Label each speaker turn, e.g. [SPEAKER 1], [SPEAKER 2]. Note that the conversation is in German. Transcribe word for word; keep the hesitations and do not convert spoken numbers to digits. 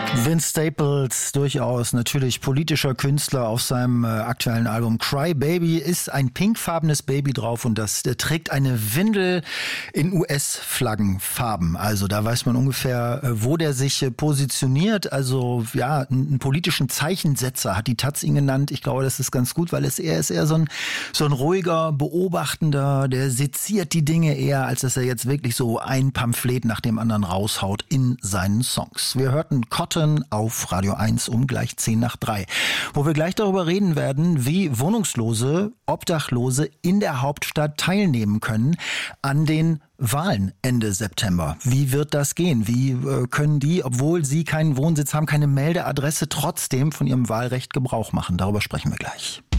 [SPEAKER 1] Vince Staples, durchaus natürlich politischer Künstler, auf seinem äh, aktuellen Album Cry Baby ist ein pinkfarbenes Baby drauf und das äh, trägt eine Windel in U S-Flaggenfarben. Also da weiß man ungefähr, äh, wo der sich äh, positioniert. Also ja, einen politischen Zeichensetzer hat die Taz ihn genannt. Ich glaube, das ist ganz gut, weil es er ist eher so ein, so ein ruhiger, beobachtender, der seziert die Dinge eher, als dass er jetzt wirklich so ein Pamphlet nach dem anderen raushaut in seinen Songs. Wir hörten Cotton auf Radio eins um gleich zehn nach drei, wo wir gleich darüber reden werden, wie Wohnungslose, Obdachlose in der Hauptstadt teilnehmen können an den Wahlen Ende September. Wie wird das gehen? Wie äh, können die, obwohl sie keinen Wohnsitz haben, keine Meldeadresse, trotzdem von ihrem Wahlrecht Gebrauch machen? Darüber sprechen wir gleich.